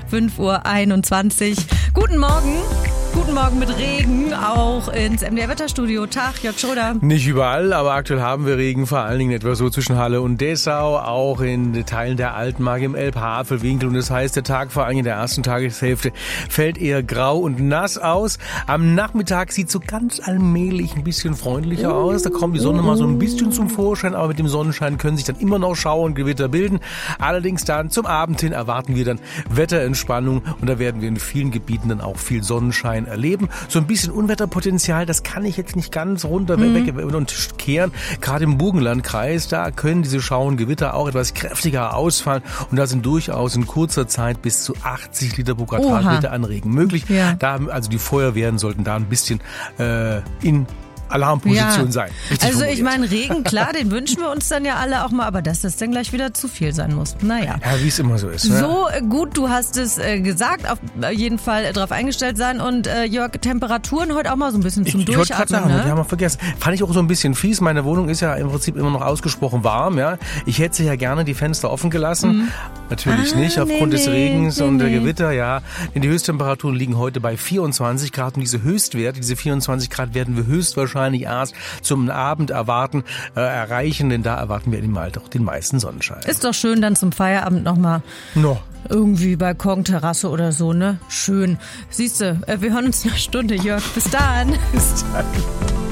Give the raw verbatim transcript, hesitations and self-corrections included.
fünf Uhr einundzwanzig. Guten Morgen. Guten Morgen mit Regen, auch ins M D R-Wetterstudio. Tag, Jörg Schroeder. Nicht überall, aber aktuell haben wir Regen, vor allen Dingen etwa so zwischen Halle und Dessau, auch in Teilen der Altmark, im Elb-Havel-Winkel. Und das heißt, der Tag, vor allem in der ersten Tageshälfte, fällt eher grau und nass aus. Am Nachmittag sieht so ganz allmählich ein bisschen freundlicher aus. Da kommt die Sonne mal so ein bisschen zum Vorschein, aber mit dem Sonnenschein können sich dann immer noch Schauer und Gewitter bilden. Allerdings dann zum Abend hin erwarten wir dann Wetterentspannung und da werden wir in vielen Gebieten dann auch viel Sonnenschein erleben. So ein bisschen Unwetterpotenzial, das kann ich jetzt nicht ganz runter mhm. weg und kehren. Gerade im Burgenlandkreis, da können diese Schauer und Gewitter auch etwas kräftiger ausfallen und da sind durchaus in kurzer Zeit bis zu achtzig Liter pro Quadratmeter an Regen möglich. Ja. Da haben also die Feuerwehren sollten da ein bisschen äh, in Alarmposition ja. sein. Richtig also formuliert. Ich meine, Regen, klar, den wünschen wir uns dann ja alle auch mal, aber dass das dann gleich wieder zu viel sein muss. Naja. Ja, wie es immer so ist. So ja. gut, du hast es äh, gesagt, auf jeden Fall darauf eingestellt sein und äh, Jörg, Temperaturen heute auch mal so ein bisschen zum ich, Durchatmen. Ich wollte gerade sagen, ne? die haben wir vergessen. Fand ich auch so ein bisschen fies. Meine Wohnung ist ja im Prinzip immer noch ausgesprochen warm. Ja, Ich hätte ja gerne die Fenster offen gelassen. Mhm. Natürlich ah, nicht, aufgrund nee, des Regens nee, und der nee. Gewitter, ja. Denn die Höchsttemperaturen liegen heute bei vierundzwanzig Grad und diese Höchstwerte, diese vierundzwanzig Grad werden wir höchstwahrscheinlich erst zum Abend erwarten, äh, erreichen, denn da erwarten wir im Alter auch den meisten Sonnenschein. Ist doch schön, dann zum Feierabend nochmal no. irgendwie Balkon, Terrasse oder so, ne? Schön. Siehst du, äh, wir hören uns in einer Stunde, Jörg. Bis dann. Bis dann.